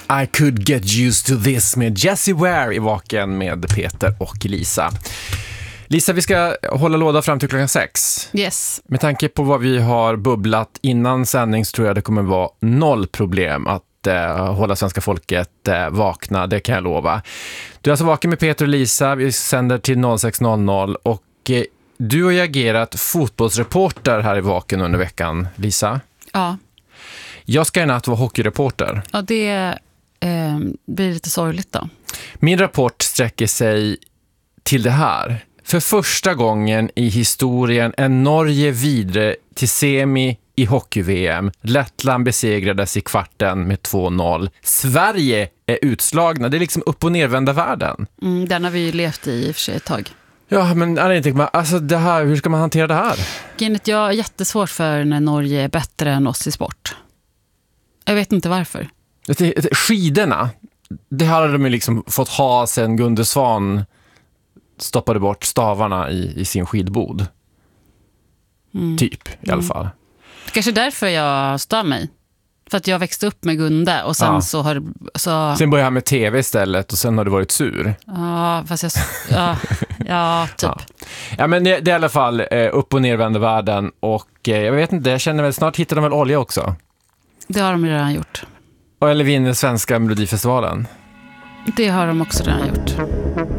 I could get used to this med Jessie Ware i Vaken med Peter och Lisa. Lisa, vi ska hålla låda fram till klockan 6. Yes. Med tanke på vad vi har bubblat innan sändning så tror jag det kommer vara noll problem att hålla svenska folket vakna, det kan jag lova. Du är alltså vaken med Peter och Lisa, vi sänder till 06.00 och du har ju agerat fotbollsreporter här i Vaken under veckan, Lisa. Ja. Jag ska i natt vara hockeyreporter. Ja, det blir lite sorgligt då. Min rapport sträcker sig till det här. För första gången i historien är Norge vidare till semi i hockey-VM. Lettland besegrades i kvarten med 2-0. Sverige är utslagna. Det är liksom upp- och nervända världen. Den har vi ju levt i och för sig ett tag. Ja, men alltså det här, hur ska man hantera det här? Jag är jättesvårt för när Norge är bättre än oss i sport. Jag vet inte varför. Skidorna, det hade de ju liksom fått ha sen Gunde Svan stoppade bort stavarna i sin skidbod. Typ, i alla fall. Kanske därför jag stör mig. För att jag växte upp med Gunde och sen så har... Sen började jag med tv istället och sen har du varit sur. Ja, fast jag... ja, typ. Ja, men det är i alla fall upp- och nervända världen och jag vet inte, jag känner väl snart hittar de väl olja också. Det har de ju redan gjort. Eller vinner svenska Melodifestivalen. Det har de också redan gjort.